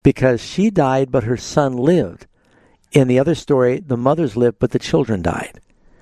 because she died, but her son lived. In the other story, the mothers lived, but the children died.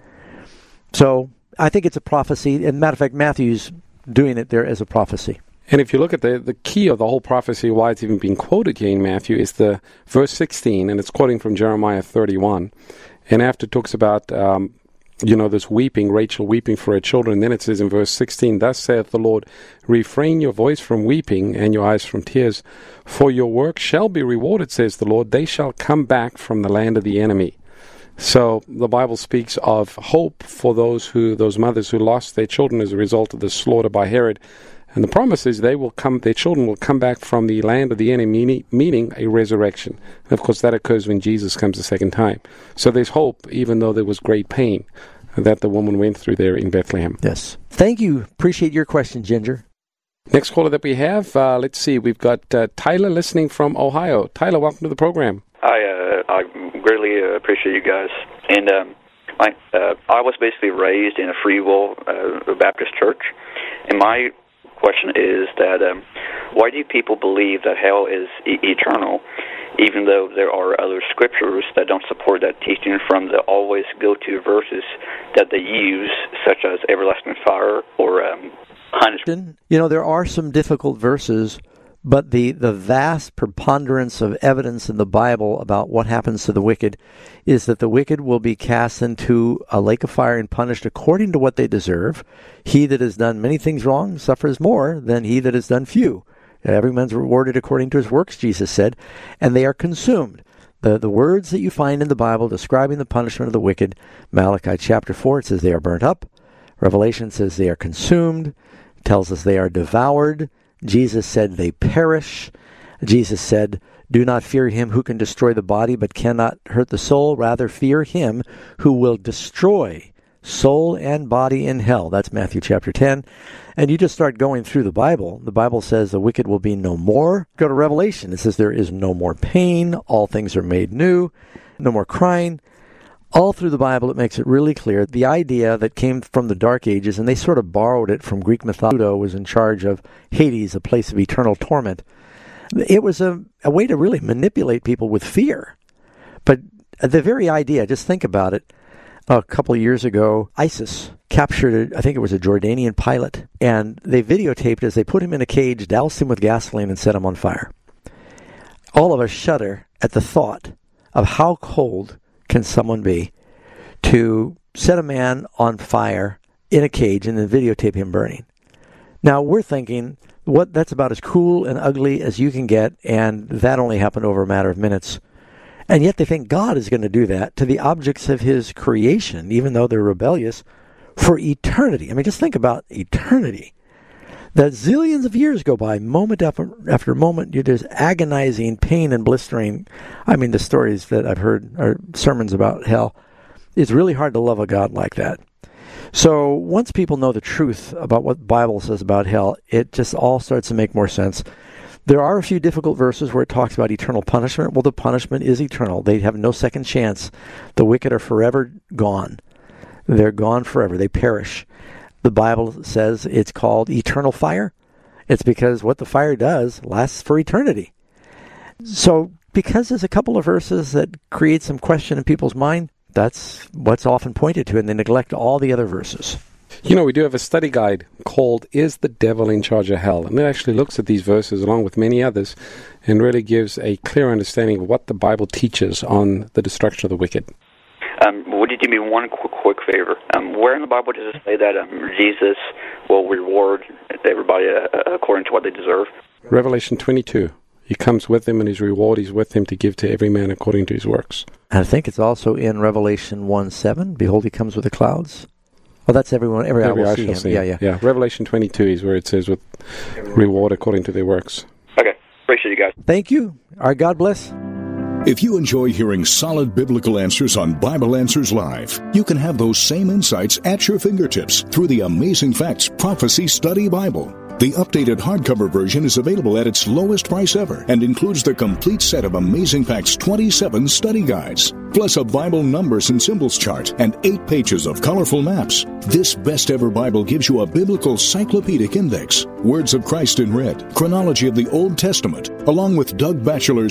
So I think it's a prophecy. And matter of fact, Matthew's doing it there as a prophecy. And if you look at the key of the whole prophecy, why it's even being quoted here in Matthew, is the verse 16, and it's quoting from Jeremiah 31. And after it talks about, this weeping, Rachel weeping for her children, then it says in verse 16, "Thus saith the Lord, refrain your voice from weeping and your eyes from tears, for your work shall be rewarded, says the Lord. They shall come back from the land of the enemy." So the Bible speaks of hope for those mothers who lost their children as a result of the slaughter by Herod. And the promise is their children will come back from the land of the enemy, meaning a resurrection. And of course, that occurs when Jesus comes the second time. So there's hope, even though there was great pain that the woman went through there in Bethlehem. Yes. Thank you. Appreciate your question, Ginger. Next caller that we have, let's see. We've got Tyler listening from Ohio. Tyler, welcome to the program. I greatly appreciate you guys. And I was basically raised in a Free Will Baptist church. And my question is that why do people believe that hell is eternal, even though there are other scriptures that don't support that teaching from the always go-to verses that they use, such as everlasting fire or punishment? There are some difficult verses, but the vast preponderance of evidence in the Bible about what happens to the wicked is that the wicked will be cast into a lake of fire and punished according to what they deserve. He that has done many things wrong suffers more than he that has done few. Every man's rewarded according to his works, Jesus said, and they are consumed. The words that you find in the Bible describing the punishment of the wicked, Malachi chapter 4, it says they are burnt up. Revelation says they are consumed. It tells us they are devoured. Jesus said they perish. Jesus said, "Do not fear him who can destroy the body but cannot hurt the soul. Rather fear him who will destroy soul and body in hell." That's Matthew chapter 10. And you just start going through the Bible. The Bible says the wicked will be no more. Go to Revelation. It says there is no more pain. All things are made new. No more crying. All through the Bible, it makes it really clear. The idea that came from the Dark Ages, and they sort of borrowed it from Greek mythology, Pluto was in charge of Hades, a place of eternal torment. It was a way to really manipulate people with fear. But the very idea, just think about it. A couple of years ago, ISIS captured, I think it was a Jordanian pilot, and they videotaped as they put him in a cage, doused him with gasoline, and set him on fire. All of us shudder at the thought of how cold can someone be to set a man on fire in a cage and then videotape him burning. Now, we're thinking, that's about as cool and ugly as you can get, and that only happened over a matter of minutes. And yet they think God is going to do that to the objects of his creation, even though they're rebellious, for eternity. I mean, just think about eternity. That zillions of years go by, moment after moment, there's agonizing pain and blistering. I mean, the stories that I've heard are sermons about hell. It's really hard to love a God like that. So once people know the truth about what the Bible says about hell, it just all starts to make more sense. There are a few difficult verses where it talks about eternal punishment. Well, the punishment is eternal. They have no second chance. The wicked are forever gone. They're gone forever. They perish. The Bible says it's called eternal fire. It's because what the fire does lasts for eternity. So because there's a couple of verses that create some question in people's mind, that's what's often pointed to, and they neglect all the other verses. We do have a study guide called Is the Devil in Charge of Hell? And it actually looks at these verses along with many others and really gives a clear understanding of what the Bible teaches on the destruction of the wicked. Would you do me one quick favor? Where in the Bible does it say that Jesus will reward everybody according to what they deserve? Revelation 22. He comes with them, and his reward is with him to give to every man according to his works. And I think it's also in Revelation 1:7. Behold, he comes with the clouds. Well, that's every eye will see him. Yeah. Revelation 22 is where it says with reward according to their works. Okay. Appreciate you guys. Thank you. All right, God bless. If you enjoy hearing solid biblical answers on Bible Answers Live, you can have those same insights at your fingertips through the Amazing Facts Prophecy Study Bible. The updated hardcover version is available at its lowest price ever and includes the complete set of Amazing Facts 27 study guides, plus a Bible numbers and symbols chart and 8 pages of colorful maps. This best ever Bible gives you a biblical cyclopedic index, words of Christ in red, chronology of the Old Testament, along with Doug Batchelor's